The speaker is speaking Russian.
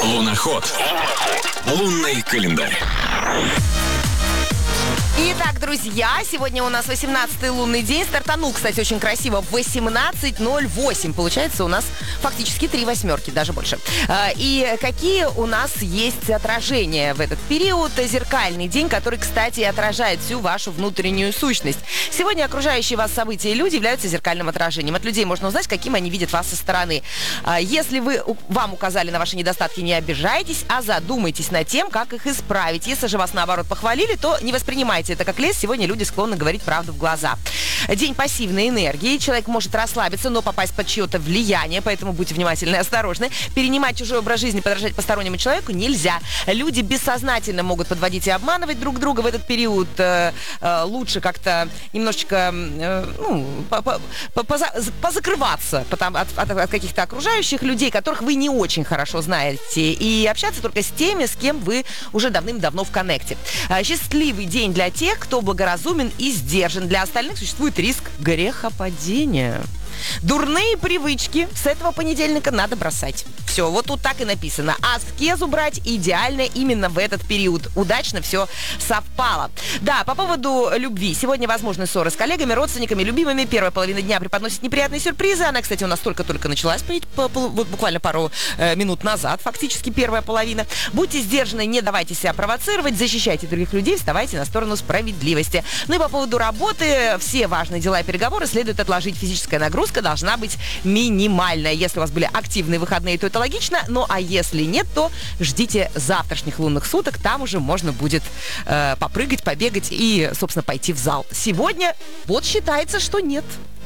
Луноход. Лунный календарь. Итак, друзья, сегодня у нас 18-й лунный день. Стартанул, кстати, очень красиво. В 18:08. Получается, у нас фактически 3 восьмерки, даже больше. И какие у нас есть отражения в этот период? Зеркальный день, который, кстати, отражает всю вашу внутреннюю сущность. Сегодня окружающие вас события и люди являются зеркальным отражением. От людей можно узнать, каким они видят вас со стороны. Если вам указали на ваши недостатки, не обижайтесь, а задумайтесь над тем, как их исправить. Если же вас, наоборот, похвалили, то не воспринимайте это как лес. Сегодня люди склонны говорить правду в глаза. День пассивной энергии. Человек может расслабиться, но попасть под чье-то влияние, поэтому будьте внимательны и осторожны. Перенимать чужой образ жизни, подражать постороннему человеку нельзя. Люди бессознательно могут подводить и обманывать друг друга в этот период. Лучше как-то немножечко позакрываться от каких-то окружающих людей, которых вы не очень хорошо знаете, и общаться только с теми, с кем вы уже давным-давно в коннекте. Счастливый день для тех, кто благоразумен и сдержан. Для остальных существует риск грехопадения. Дурные привычки с этого понедельника надо бросать. Все, вот тут так и написано. Аскезу брать идеально именно в этот период. Удачно все совпало. Да, по поводу любви. Сегодня возможны ссоры с коллегами, родственниками, любимыми. Первая половина дня преподносит неприятные сюрпризы. Она, кстати, у нас только-только началась, вот буквально пару минут назад, фактически первая половина. Будьте сдержаны, не давайте себя провоцировать, защищайте других людей, вставайте на сторону справедливости. Ну и по поводу работы. Все важные дела и переговоры следует отложить. Физическая нагрузка должна быть минимальная. Если у вас были активные выходные, то это логично. Ну, а если нет, то ждите завтрашних лунных суток. Там уже можно будет попрыгать, побегать и, собственно, пойти в зал. Сегодня вот считается, что нет.